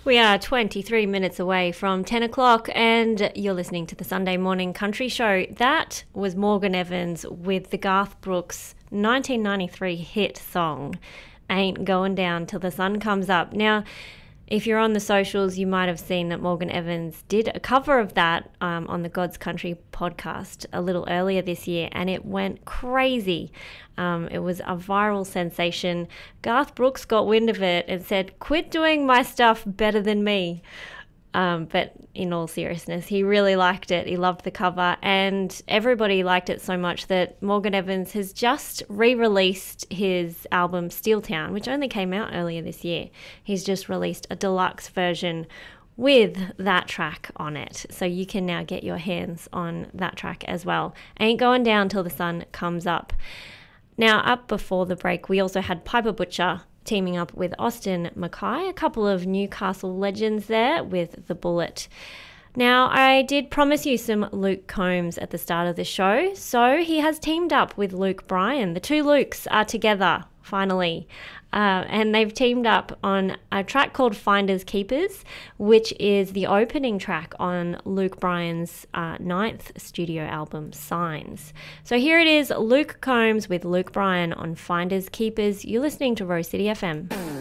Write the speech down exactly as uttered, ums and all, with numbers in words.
We are twenty-three minutes away from ten o'clock and you're listening to the Sunday Morning Country Show. That was Morgan Evans with the Garth Brooks nineteen ninety-three hit song, Ain't Going Down Till the Sun Comes Up. Now, if you're on the socials, you might have seen that Morgan Evans did a cover of that um, on the God's Country podcast a little earlier this year, and it went crazy. Um, it was a viral sensation. Garth Brooks got wind of it and said, "Quit doing my stuff better than me." Um, but in all seriousness, he really liked it. He loved the cover, and everybody liked it so much that Morgan Evans has just re-released his album Steeltown, which only came out earlier this year. He's just released a deluxe version with that track on it. So you can now get your hands on that track as well. Ain't Going Down Till the Sun Comes Up. Now, up before the break, we also had Piper Butcher teaming up with Austin Mackay, a couple of Newcastle legends there with The Bullet. Now, I did promise you some Luke Combs at the start of the show, so he has teamed up with Luke Bryan. The two Lukes are together, finally, uh, and they've teamed up on a track called Finders Keepers, which is the opening track on Luke Bryan's uh, ninth studio album, Signs. So here it is, Luke Combs with Luke Bryan on Finders Keepers. You're listening to Rose City F M.